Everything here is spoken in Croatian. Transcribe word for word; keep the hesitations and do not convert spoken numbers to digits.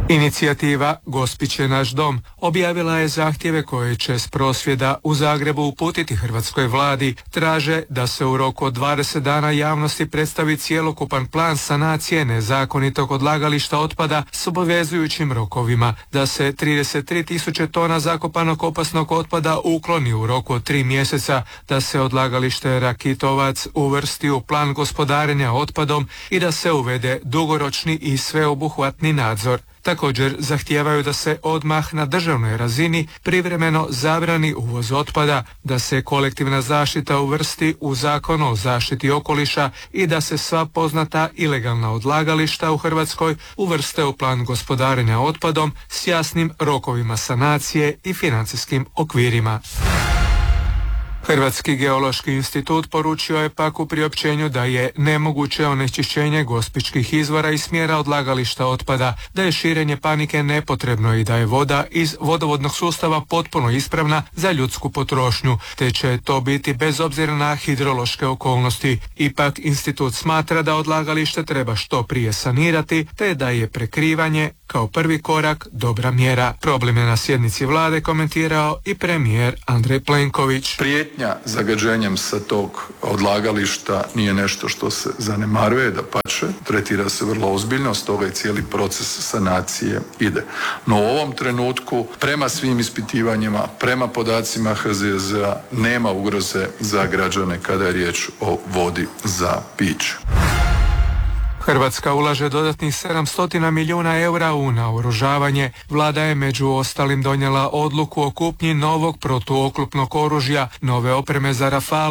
Inicijativa Gospić je naš dom objavila je zahtjeve koje će s prosvjeda u Zagrebu uputiti hrvatskoj vladi. Traže da se u roku od dvadeset dana javnosti predstavi cjelokupan plan sanacije nezakonitog odlagališta otpada s obavezujućim rokovima, da se trideset tri tisuće tona zakopanog opasnog otpada ukloni u roku od tri mjeseca, da se odlagalište Rakitovac uvrsti u plan gospodarenja otpadom i da se uvede dugoročni i sveobuhvatni nadzor. Također zahtijevaju da se odmah na državnoj razini privremeno zabrani uvoz otpada, da se kolektivna zaštita uvrsti u Zakon o zaštiti okoliša i da se sva poznata ilegalna odlagališta u Hrvatskoj uvrste u plan gospodarenja otpadom s jasnim rokovima sanacije i financijskim okvirima. Hrvatski geološki institut poručio je pak u priopćenju da je nemoguće onečišćenje gospićkih izvora i smjera odlagališta otpada, da je širenje panike nepotrebno i da je voda iz vodovodnog sustava potpuno ispravna za ljudsku potrošnju, te će to biti bez obzira na hidrološke okolnosti. Ipak institut smatra da odlagalište treba što prije sanirati, te da je prekrivanje kao prvi korak dobra mjera. Problem je na sjednici vlade komentirao i premijer Andrej Plenković. Prijetnja zagađenjem sa tog odlagališta nije nešto što se zanemaruje, dapače, tretira se vrlo ozbiljno, stoga i cijeli proces sanacije ide. No u ovom trenutku, prema svim ispitivanjima, prema podacima H Z Z A, nema ugroze za građane kada je riječ o vodi za piće. Hrvatska ulaže dodatnih sedamsto milijuna eura u naoružavanje. Vlada je među ostalim donijela odluku o kupnji novog protuoklopnog oružja, nove opreme za Rafale